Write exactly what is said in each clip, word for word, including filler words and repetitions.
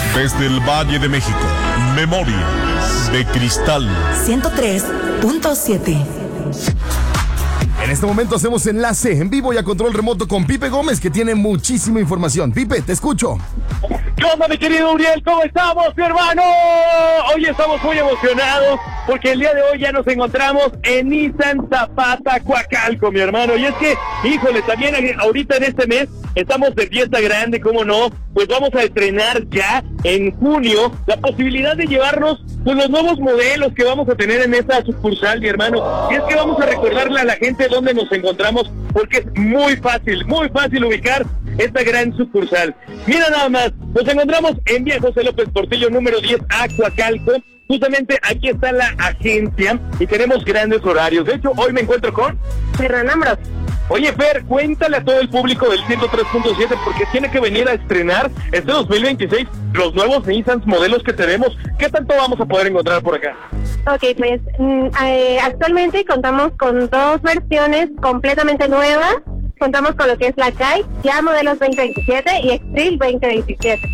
Desde el Valle de México, Memorias de Cristal. ciento tres punto siete. En este momento hacemos enlace en vivo y a control remoto con Pipe Gómez, que tiene muchísima información. Pipe, te escucho. ¿Qué onda, mi querido Uriel? ¿Cómo estamos, mi hermano? Hoy estamos muy emocionados porque el día de hoy ya nos encontramos en Nissan Zapata Coacalco, mi hermano. Y es que, híjole, también ahorita en este mes estamos de fiesta grande, ¿cómo no? Pues vamos a estrenar ya en junio la posibilidad de llevarnos pues, los nuevos modelos que vamos a tener en esta sucursal, mi hermano. Y es que vamos a recordarle a la gente dónde nos encontramos, porque es muy fácil, muy fácil ubicar esta gran sucursal. Mira nada más, nos encontramos en Vía José López Portillo, número diez A, Coacalco. Justamente aquí está la agencia y tenemos grandes horarios. De hecho, hoy me encuentro con Ferran Ambras. Oye, Fer, cuéntale a todo el público del ciento tres punto siete porque tiene que venir a estrenar este dos mil veintiséis los nuevos Nissan modelos que tenemos. ¿Qué tanto vamos a poder encontrar por acá? Ok, pues eh, actualmente contamos con dos versiones completamente nuevas. Contamos con lo que es la Kite, ya modelos veinte veintisiete y X-Trail veinte veintisiete.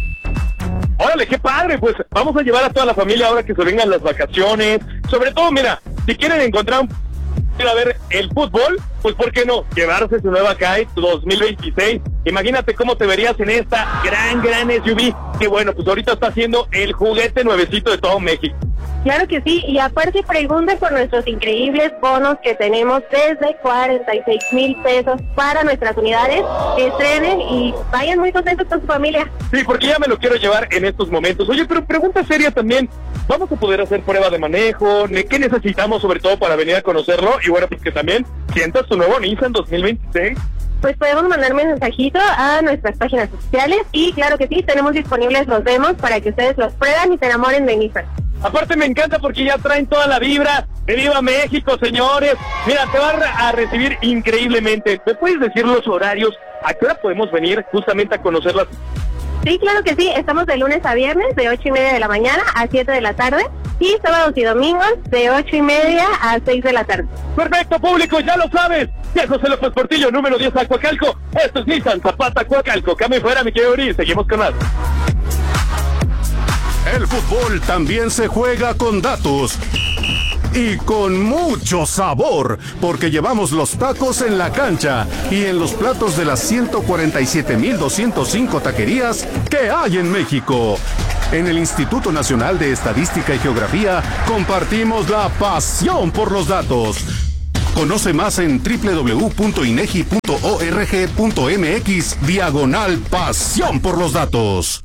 Órale, qué padre, pues vamos a llevar a toda la familia ahora que se vengan las vacaciones. Sobre todo, mira, si quieren encontrar un... ir a ver el fútbol, pues ¿por qué no? Llevarse su nueva Kite dos mil veintiséis. Imagínate cómo te verías en esta gran, gran S U V. Que bueno, pues ahorita está siendo el juguete nuevecito de todo México. Claro que sí, y aparte pregunten por nuestros increíbles bonos que tenemos desde cuarenta y seis mil pesos para nuestras unidades. Estrenen y vayan muy contentos con su familia. Sí, porque ya me lo quiero llevar en estos momentos. Oye, pero pregunta seria también, ¿vamos a poder hacer prueba de manejo? ¿Qué necesitamos sobre todo para venir a conocerlo? Y bueno, pues que también sientas tu nuevo Nissan dos mil veintiséis. Pues podemos mandarme un mensajito a nuestras páginas sociales y claro que sí, tenemos disponibles los demos para que ustedes los prueban y se enamoren de Nissan. Aparte me encanta porque ya traen toda la vibra de ¡Viva México, señores! Mira, te va a recibir increíblemente. ¿Me puedes decir los horarios? ¿A qué hora podemos venir justamente a conocerlas? Sí, claro que sí. Estamos de lunes a viernes de ocho y media de la mañana a siete de la tarde y sábados y domingos de ocho y media a seis de la tarde. Perfecto, público, ya lo sabes. Ya José López Portillo, número diez a Coacalco. Esto es Nissan Zapata Coacalco. Cambio fuera, mi querido Uri. Seguimos con más. El fútbol también se juega con datos y con mucho sabor, porque llevamos los tacos en la cancha y en los platos de las ciento cuarenta y siete mil doscientos cinco taquerías que hay en México. En el Instituto Nacional de Estadística y Geografía compartimos la pasión por los datos. Conoce más en doble u doble u doble u punto inegi punto org punto mx diagonal pasión por los datos.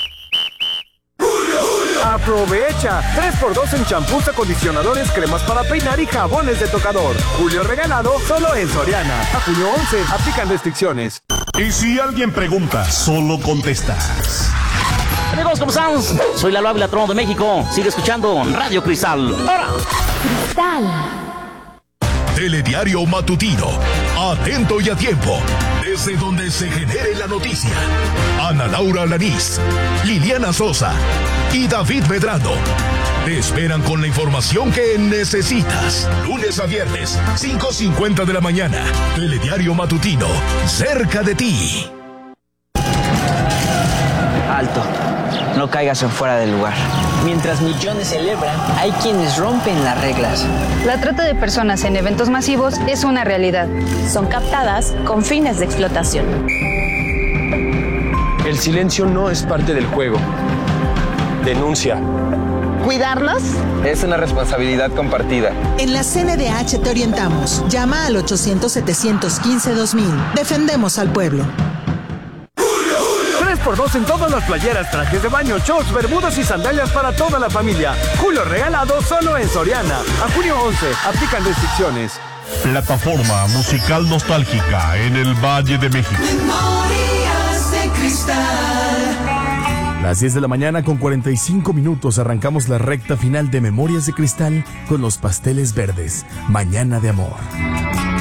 Aprovecha tres por dos en champús, acondicionadores, cremas para peinar y jabones de tocador. Julio regalado solo en Soriana. A junio once, aplican restricciones. Y si alguien pregunta, solo contestas. Amigos, ¿cómo están? Soy Lalo Ávila, Trono de México. Sigue escuchando Radio Cristal. ¡Ahora! Cristal. Telediario matutino. Atento y a tiempo. Desde donde se genere la noticia. Ana Laura Lanís, Liliana Sosa y David Medrano te esperan con la información que necesitas. Lunes a viernes, cinco cincuenta de la mañana. Telediario matutino, cerca de ti. Alto, no caigas en fuera del lugar. Mientras millones celebran, hay quienes rompen las reglas. La trata de personas en eventos masivos es una realidad. Son captadas con fines de explotación. El silencio no es parte del juego. Denuncia. ¿Cuidarlos? Es una responsabilidad compartida. En la C N D H te orientamos. Llama al ochocientos, setecientos quince, dos mil. Defendemos al pueblo. tres por dos en todas las playeras, trajes de baño, shorts, bermudas y sandalias para toda la familia. Julio regalado solo en Soriana. A junio once, aplican restricciones. Plataforma musical nostálgica en el Valle de México. Memorias de Cristal. Las diez de la mañana con cuarenta y cinco minutos arrancamos la recta final de Memorias de Cristal con los pasteles verdes. Mañana de amor.